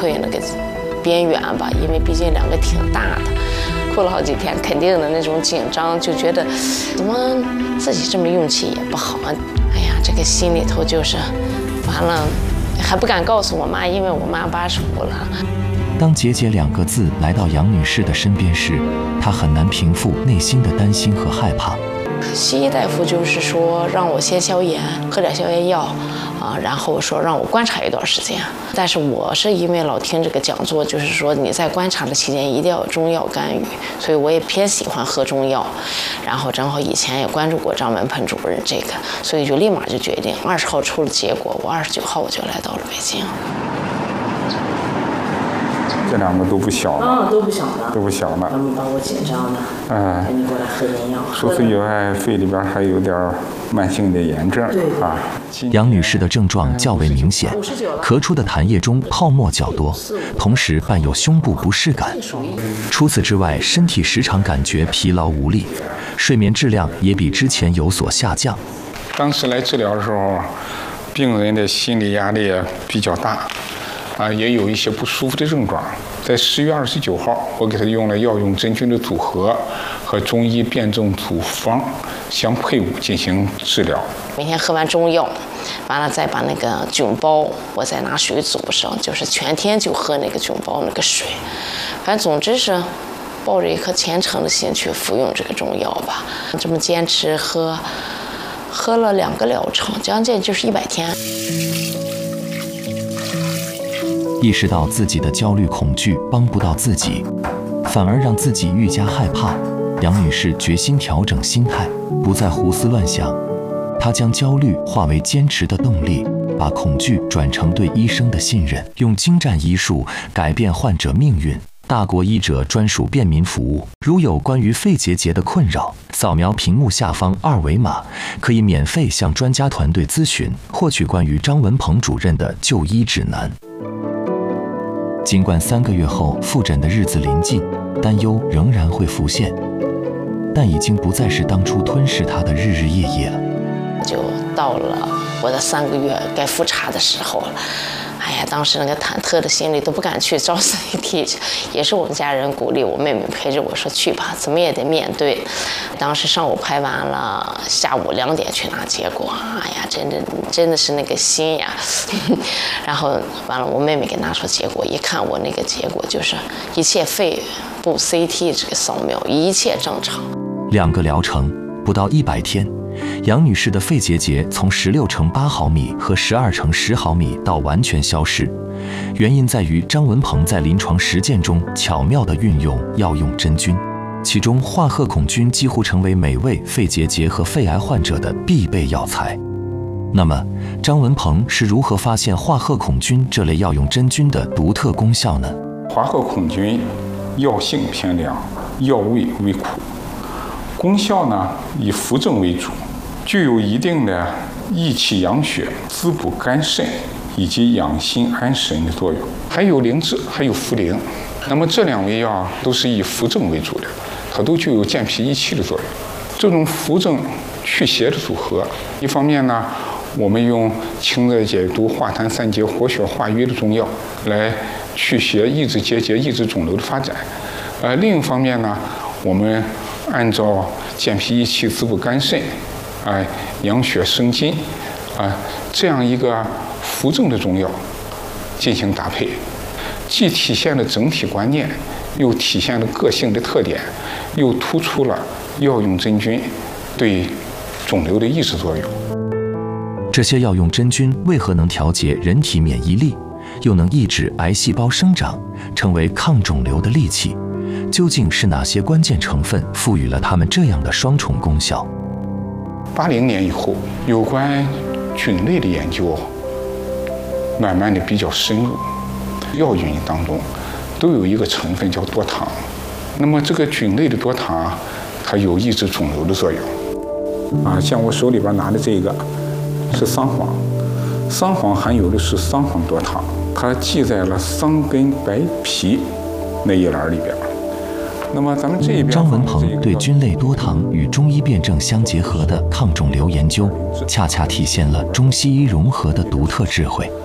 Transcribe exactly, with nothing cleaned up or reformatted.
溃那个边缘吧，因为毕竟两个挺大的，哭了好几天，肯定的那种紧张，就觉得怎么自己这么运气也不好，哎呀，这个心里头就是完了，还不敢告诉我妈，因为我妈八十五了。 当“姐姐”两个字来到杨女士的身边时，她很难平复内心的担心和害怕。 西医大夫就是说让我先消炎，喝点消炎药，啊，然后说让我观察一段时间。但是我是因为老听这个讲座，就是说你在观察的期间一定要有中药干预，所以我也偏喜欢喝中药。然后正好以前也关注过张文鹏主任这个，所以就立马就决定，二十号出了结果，我二十九号我就来到了北京。 这两个都不小了， 啊，都不小了， 都不小了。 他们把我紧张的， 哎， 赶紧过来喝点药。 除此以外，肺里边还有点慢性的炎症啊。 杨女士的症状较为明显，咳出的痰液中泡沫较多，同时伴有胸部不适感。除此之外，身体时常感觉疲劳无力，睡眠质量也比之前有所下降。 当时来治疗的时候，病人的心理压力比较大。啊，也有一些不舒服的症状。在十月二十九号，我给他用了药用真菌的组合和中医辨证组方相配伍进行治疗。 每天喝完中药，完了再把那个菌包，我再拿水煮上，就是全天就喝那个菌包那个水。反正总之是抱着一颗虔诚的心去服用这个中药吧。这么坚持喝，喝了两个疗程，将近就是一百天。 意识到自己的焦虑恐惧帮不到自己，反而让自己愈加害怕，杨女士决心调整心态，不再胡思乱想。她将焦虑化为坚持的动力，把恐惧转成对医生的信任，用精湛医术改变患者命运。大国医者专属便民服务，如有关于肺结节的困扰，扫描屏幕下方二维码，可以免费向专家团队咨询，获取关于张文鹏主任的就医指南。尽管三个月后复诊的日子临近，担忧仍然会浮现，但已经不再是当初吞噬他的日日夜夜了。 就到了我的三个月该复查的时候了。哎呀，当时那个忐忑的心里都不敢去找 C T， 也是我们家人鼓励我妹妹陪着我说去吧，怎么也得面对。当时上午拍完了，下午两点去拿结果，哎呀，真的真的是那个心呀。然后完了，我妹妹给拿出结果，一看我那个结果就是一切肺部 C T 这个扫描一切正常。 两个疗程不到一百天。杨女士的肺结节从十六乘八毫米和十二乘十毫米到完全消失，原因在于张文鹏在临床实践中巧妙地运用药用真菌，其中华鹤孔菌几乎成为每位肺结节和肺癌患者的必备药材。那么，张文鹏是如何发现华鹤孔菌这类药用真菌的独特功效呢？ 华鹤孔菌药性偏凉，药味微苦，功效呢以扶正为主，具有一定的益气养血、滋补肝肾以及养心安神的作用。还有灵芝，还有茯苓。那么这两味药都是以扶正为主的，它都具有健脾益气的作用。这种扶正祛邪的组合，一方面呢，我们用清热解毒、化痰散结、活血化瘀的中药来祛邪、抑制结节、抑制肿瘤的发展；呃，另一方面呢，我们按照健脾益气、滋补肝肾，啊、呃，养血生津，啊、呃，这样一个扶正的中药进行搭配，既体现了整体观念，又体现了个性的特点，又突出了药用真菌对肿瘤的抑制作用。 这些药用真菌为何能调节人体免疫力，又能抑制癌细胞生长，成为抗肿瘤的利器？究竟是哪些关键成分赋予了它们这样的双重功效？ 八零年以后，有关菌类的研究慢慢的比较深入，药菌当中都有一个成分叫多糖。那么这个菌类的多糖，它有抑制肿瘤的作用。啊，像我手里边拿的这个是桑黄，桑黄含有的是桑黄多糖，它记在了桑根白皮那一栏里边。那么咱们这边， 张文鹏对菌类多糖与中医辨证相结合的抗肿瘤研究，恰恰体现了中西医融合的独特智慧。